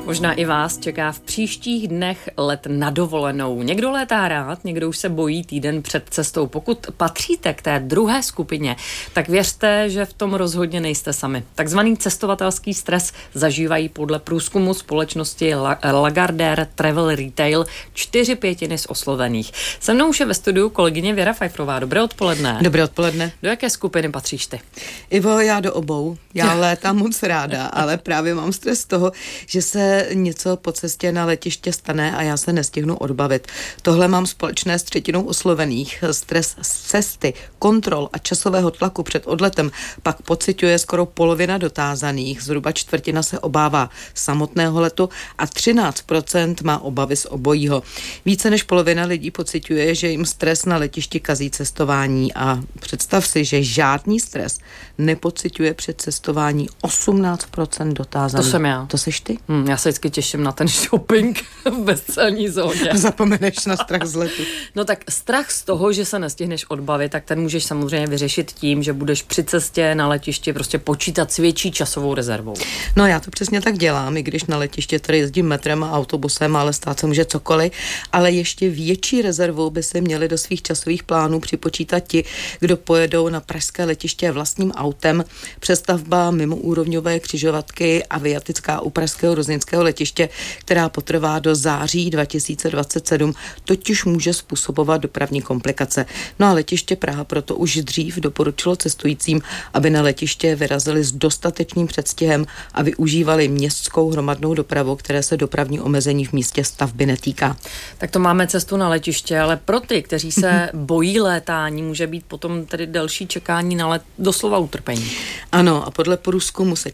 Možná i vás čeká v příštích dnech let na dovolenou. Někdo létá rád, někdo už se bojí týden před cestou. Pokud patříte k té druhé skupině, tak věřte, že v tom rozhodně nejste sami. Takzvaný cestovatelský stres zažívají podle průzkumu společnosti Lagardère Travel Retail 4/5 z oslovených. Se mnou už je ve studiu kolegyně Věra Fajfrová. Dobré odpoledne. Dobré odpoledne. Do jaké skupiny patříš ty? Ivo, já do obou. Já létám moc ráda, ale právě mám stres z toho, že se něco po cestě na letiště stane a já se nestihnu odbavit. Tohle mám společné s třetinou oslovených. Stres z cesty, kontrol a časového tlaku před odletem pak pociťuje skoro polovina dotázaných. Zhruba čtvrtina se obává samotného letu a 13% má obavy z obojího. Více než polovina lidí pociťuje, že jim stres na letišti kazí cestování a představ si, že žádný stres nepociťuje před cestování 18% dotázaných. To jsem já. To seš ty? Já se vždycky těším na ten shopping v bezcelní zóně. Zapomeneš na strach z letu. No tak strach z toho, že se nestihneš odbavit, tak ten můžeš samozřejmě vyřešit tím, že budeš při cestě na letišti prostě počítat s větší časovou rezervou. No já to přesně tak dělám, i když na letiště tady jezdím metrem a autobusem, ale stát se může cokoliv, ale ještě větší rezervou by se měli do svých časových plánů připočítat ti, kdo pojedou na pražské letiště vlastním autem. Přestavba mimoúrovňové křižovatky aviatická u pražského Rozyňského letiště, která potrvá do září 2027, totiž může způsobovat dopravní komplikace. No a letiště Praha proto už dřív doporučilo cestujícím, aby na letiště vyrazili s dostatečným předstihem a využívali městskou hromadnou dopravu, které se dopravní omezení v místě stavby netýká. Tak to máme cestu na letiště, ale pro ty, kteří se bojí létání, může být potom tedy delší čekání na let doslova utrpení. Ano, a podle průzkumu se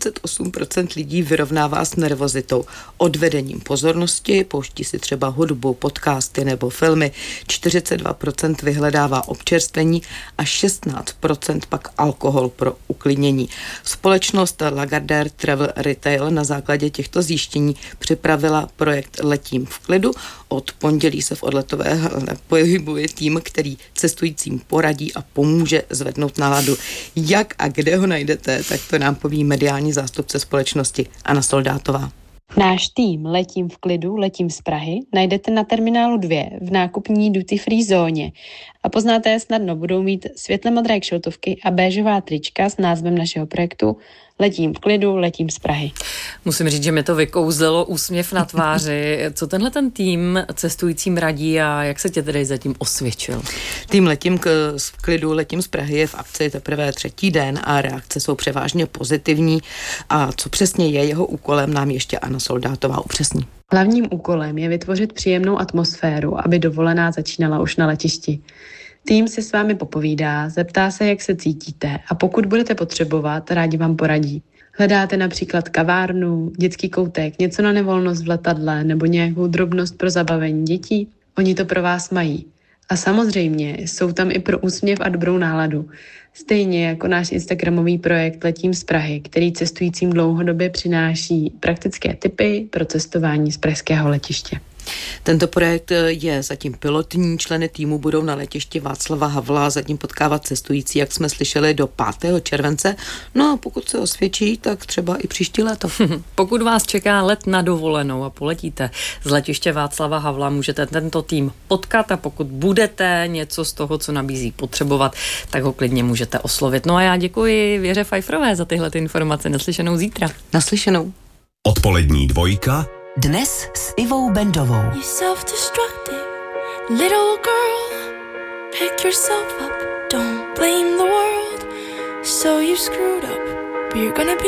48% lidí vyrovnává s nervozitou, odvedením pozornosti, pouští si třeba hudbu, podcasty nebo filmy, 42% vyhledává občerstvení a 16% pak alkohol pro uklidnění. Společnost Lagardère Travel Retail na základě těchto zjištění připravila projekt Letím v klidu. Od pondělí se v odletové pohybuje tým, který cestujícím poradí a pomůže zvednout náladu. Jak a kde ho najdete, tak to nám poví mediální zástupce společnosti Anna Soldátová. Náš tým Letím v klidu, letím z Prahy najdete na terminálu 2 v nákupní duty free zóně a poznáte je snadno, budou mít světle modré kšiltovky a béžová trička s názvem našeho projektu Letím v klidu, letím z Prahy. Musím říct, že mi to vykouzlilo úsměv na tváři. Co tenhle ten tým cestujícím radí a jak se tě tedy zatím osvědčil? Tým Letím v klidu, letím z Prahy je v akci teprve 3. den a reakce jsou převážně pozitivní. A co přesně je jeho úkolem, nám ještě Anna Soldátová upřesní. Hlavním úkolem je vytvořit příjemnou atmosféru, aby dovolená začínala už na letišti. Tým si s vámi popovídá, zeptá se, jak se cítíte a pokud budete potřebovat, rádi vám poradí. Hledáte například kavárnu, dětský koutek, něco na nevolnost v letadle nebo nějakou drobnost pro zabavení dětí? Oni to pro vás mají. A samozřejmě jsou tam i pro úsměv a dobrou náladu. Stejně jako náš instagramový projekt Letím z Prahy, který cestujícím dlouhodobě přináší praktické tipy pro cestování z pražského letiště. Tento projekt je zatím pilotní, členy týmu budou na letišti Václava Havla zatím potkávat cestující, jak jsme slyšeli, do 5. července. No a pokud se osvědčí, tak třeba i příští léto. Pokud vás čeká let na dovolenou a poletíte z letiště Václava Havla, můžete tento tým potkat a pokud budete něco z toho, co nabízí, potřebovat, tak ho klidně můžete oslovit. No a já děkuji Věře Fajfrové za tyhle informace. Naslyšenou zítra. Naslyšenou. Odpolední dvojka. Dnes s Ivou Bendovou. You self-destructive little girl, pick yourself up, don't blame the world. So you screwed up, but you're gonna be